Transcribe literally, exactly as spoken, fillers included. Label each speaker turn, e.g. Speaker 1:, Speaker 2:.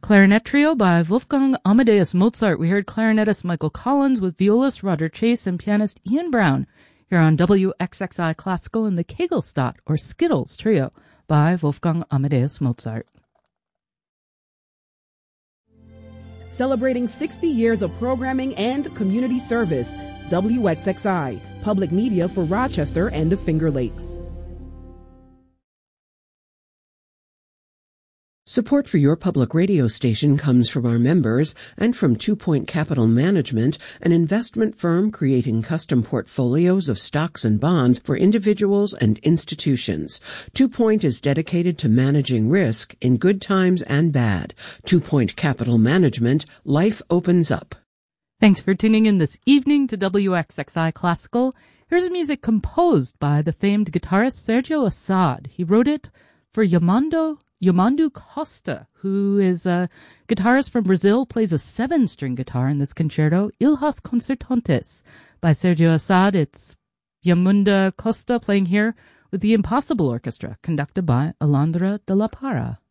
Speaker 1: Clarinet Trio by Wolfgang Amadeus Mozart. We heard clarinetist Michael Collins with violist Roger Chase and pianist Ian Brown here on W X X I Classical in the Kegelstadt or Skittles Trio by Wolfgang Amadeus Mozart.
Speaker 2: Celebrating sixty years of programming and community service, W X X I, public media for Rochester and the Finger Lakes.
Speaker 3: Support for your public radio station comes from our members and from Two Point Capital Management, an investment firm creating custom portfolios of stocks and bonds for individuals and institutions. Two Point is dedicated to managing risk in good times and bad. Two Point Capital Management, life opens up.
Speaker 1: Thanks for tuning in this evening to W X X I Classical. Here's music composed by the famed guitarist Sergio Assad. He wrote it for Yamando Yamandu Costa, who is a guitarist from Brazil, plays a seven-string guitar in this concerto, Ilhas Concertantes, by Sergio Assad. It's Yamandu Costa playing here with the Impossible Orchestra, conducted by Alondra de la Parra.